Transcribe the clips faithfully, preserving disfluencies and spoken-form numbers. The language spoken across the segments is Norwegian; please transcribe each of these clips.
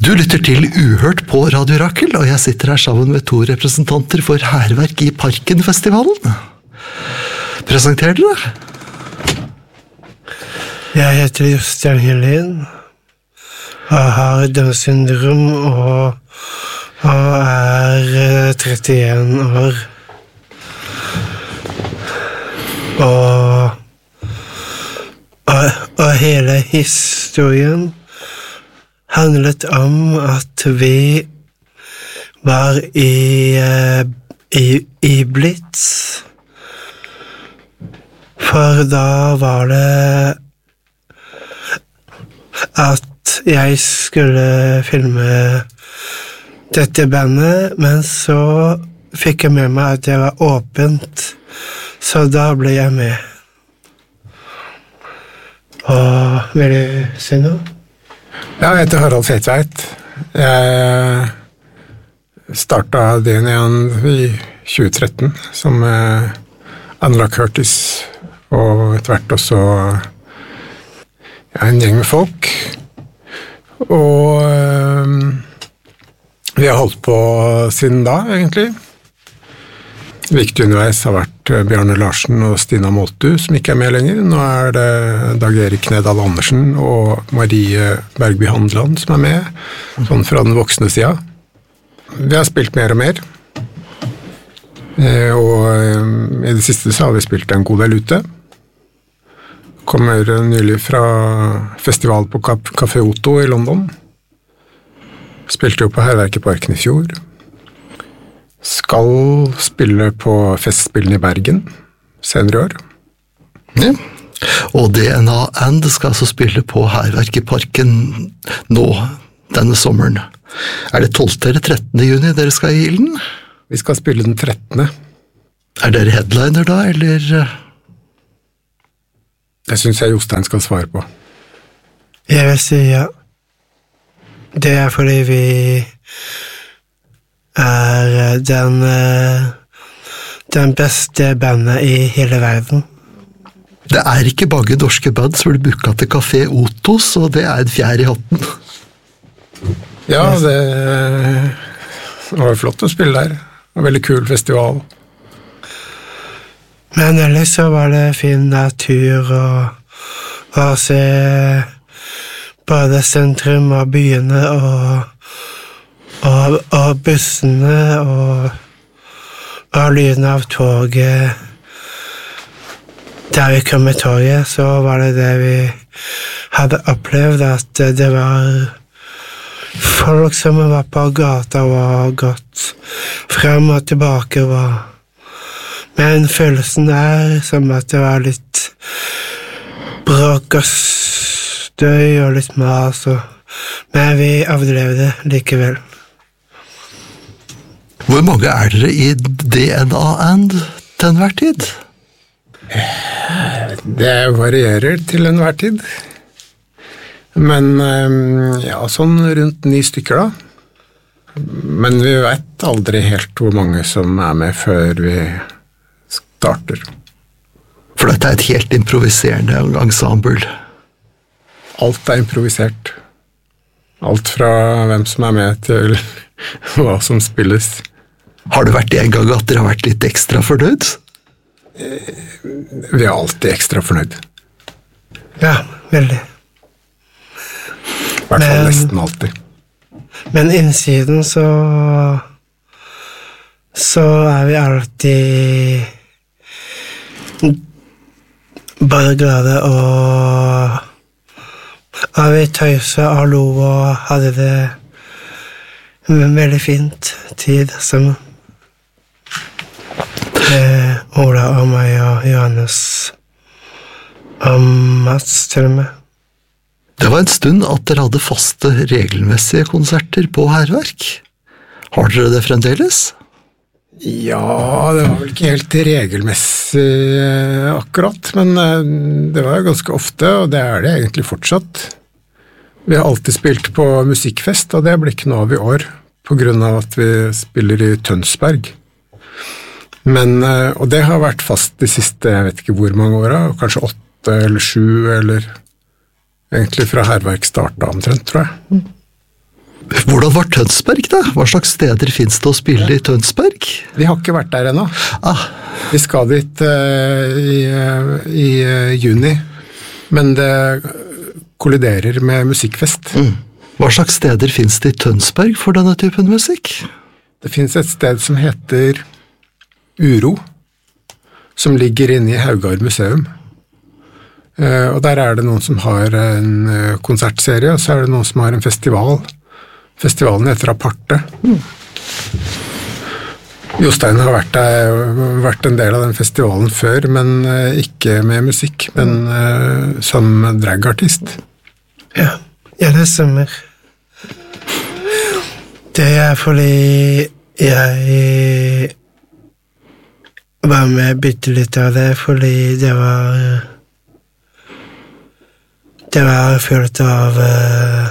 Du lytter til Uhørt på Radio Rakel, og jeg sitter her sammen med to representanter for Hærverk i Parken-festivalen. Presenter dere. Jeg heter Jostein Helin, og har Downs syndrom og, og er trettien år. Og, og, og hele historien handlet om at vi var i, i, i Blitz, for da var det at jeg skulle filme dette bandet, men så fikk jeg med meg at det var åpent, så da ble jeg med. Og vil du si noe? Ja, jeg heter Harald Fetveit. Jeg startet D N A-en i tjue tretten som Anla Curtis, og etter hvert også en gjeng med folk. Og vi har holdt på siden da, egentlig. Viktig underveis har vært Bjarne Larsen og Stina Måltu, som ikke er med lenger. Nå er det Dag Erik Nedal Andersen og Marie Bergby Handland som er med, sånn fra den voksne siden. Vi har spilt mer og mer, og i det siste så har vi spilt en god del ute. Kommer nylig fra festival på Café Otto i London. Spilte jo på Hærverk i Parken i fjor. Skal spille på Festspillene i Bergen senere i år. Ja. Og D N A and skal altså spille på Hærverk i Parken nå, denne sommeren. Er det tolvte eller trettende juni dere skal i ilden? Vi skal spille den trettende. Er dere headliner da, eller? Det synes jeg Jostein skal svare på. Jeg vil si ja. Det er fordi vi er den, den beste bandet i hele verden. Det er ikke mange norske band som blir booket til Café Otto, så det er en fjær i hatten. Ja, det var flott å spille der. En veldig kul festival. Men ellers så var det fin natur og, og se både sentrum av byene og Og, og bussene og, og lyden av toget. Da vi kom med toget, så var det det vi hadde opplevd, at det var folk som var på gata og gått frem og tilbake. Og, men følelsen er som at det var litt bråk og støy og litt mas, og, men vi overlevde likevel. Hvor mange er dere i D N A and til enhver tid? Det varierer til enhver tid. Men ja, sånn rundt ni stykker da. Men vi vet aldri helt hvor mange som er med før vi starter. For dette er et helt improviserende ensemble. Alt er improvisert. Alt fra hvem som er med til hva som spilles. Har det vært en gang at dere har vært litt ekstra fornøyd? Vi er alltid ekstra fornøyd. Ja, veldig. I hvert fall nesten alltid. Men innsiden så så er vi alltid bare glade og og vi tøysa og lo og hadde det en veldig fint tid sammen. Eh, Ola og meg og Johannes og Mats til og med. Det var en stund at dere hadde faste, regelmessige konserter på Hærverk. Har dere det fremdeles? Ja, det var vel ikke helt regelmessig akkurat, men det var ganske ofte, og det er det egentlig fortsatt. Vi har alltid spilt på musikkfest, og det blir ikke noe av i år, på grunn av at vi spiller i Tønsberg. Men, og det har vært fast de siste, jeg vet ikke hvor mange årene, kanskje åtte eller sju, eller egentlig fra Hærverk startet omtrent, tror jeg. Hvordan var Tønsberg da? Hva slags steder finnes det å spille i Tønsberg? Vi har ikke vært der ennå. Ah, Vi skal dit uh, i, uh, i uh, juni, men det kolliderer med musikkfest. mm. Hva slags steder finnes det i Tønsberg for denne typen musikk? Det finnes et sted som heter Uro, som ligger inne i Haugard museum. Uh, og der er det noen som har en uh, konsertserie, og så er det noen som har en festival. Festivalen heter Aparte. Mm. Jostein har vært, der, vært en del av den festivalen før, men uh, ikke med musikk, men uh, som dragartist. Ja, ja, det stemmer. Det er fordi jeg var med bitte litt av det, fordi det var det var fullt av uh,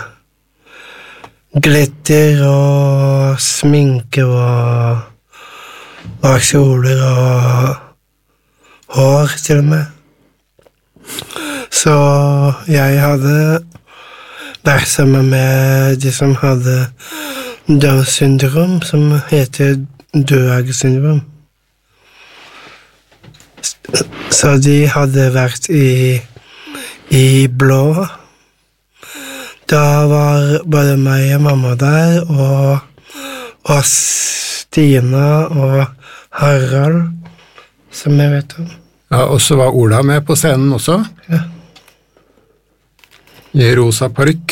glitter og sminke og, og kjoler og hår til og med. Så jeg hadde vært sammen med de som hadde Downs syndrom, som heter Døhage-syndrom. Så de hadde vært i, i blå. Da var både meg og mamma der, og, og Stina og Harald, som jeg vet om. Ja, og så var Ola med på scenen også. Ja. I rosa parykk.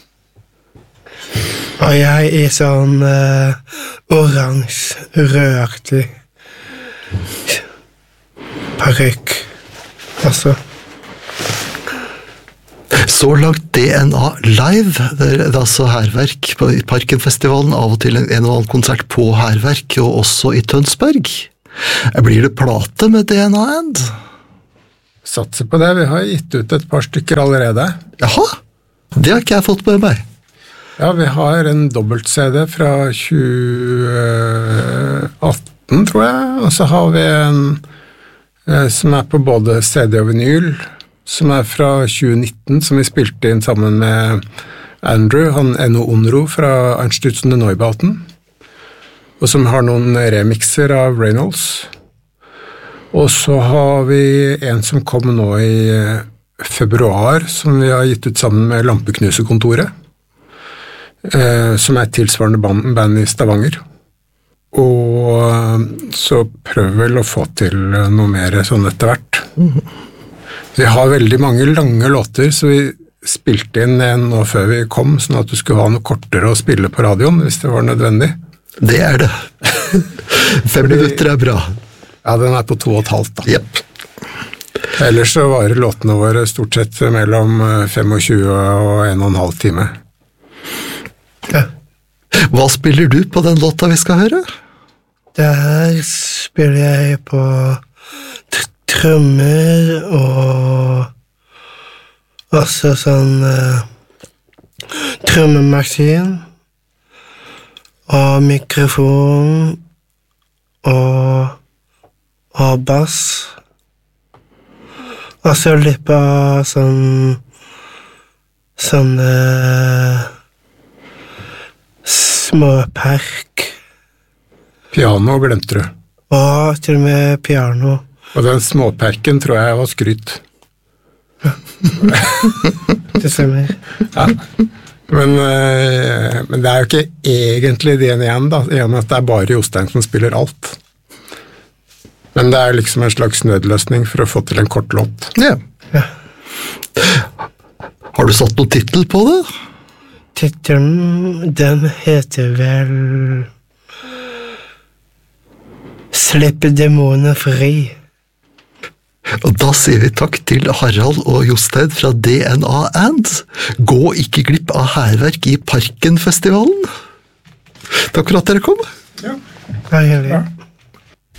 Og jeg i sånn uh, oransje, rødaktig parykk også. Så langt D N A live, det er altså Hærverk på Parkenfestivalen, av og til en, en og annen konsert på Hærverk, og også i Tønsberg. Blir det plate med D N A and? Satser på det, vi har gitt ut et par stykker allerede. Jaha, det har ikke jeg fått med meg. Ja, vi har en dobbelt-C D fra tjue atten, tror jeg, og så har vi en eh, som er på både C D og vinyl, som er fra tjue nitten, som vi spilte inn sammen med Andrew, han Enno Onro fra Einstürzen og Neubauten, og som har noen remixer av Reynolds. Og så har vi en som kom nå i februar, som vi har gitt ut sammen med Lampeknusekontoret, eh, som er et tilsvarende band, band i Stavanger. Og så prøver vel å få til noe mer sånn etter hvert. Mm-hmm. Vi har veldig mange lange låter, så vi spilte inn en nå før vi kom, sånn at du skulle ha noe kortere å spille på radioen, hvis det var nødvendig. Det er det. Fem minutter er bra. Ja, den er på to og et halvt da. Yep. Ellers så varer låtene våre stort sett mellom tjuefem og en og en halv time. Ja. Hva spiller du på den låta vi skal høre? Der spiller jeg på tr- trommer og også sånn uh, trommemaskin og mikrofon og, og bass. Og så litt på sånn sånne småperk. Piano glemte du. Og til og med piano. Og den småperken tror jeg var skryt. Ja. Det stemmer. Ja. Men, øh, men det er jo ikke egentlig det igjen, da, i og med at det er bare Jostein som spiller alt. Men det er liksom en slags nødløsning for å få til en kort låt. Ja. Ja. Har du satt noen titel på det? Tittelen, den heter vel Slippe demoner fri. Og da sier vi takk til Harald og Jostein fra D N A and. Gå ikke glipp av Hærverk i Parkenfestivalen. Takk for at dere kom. Ja. Ja, hyggelig.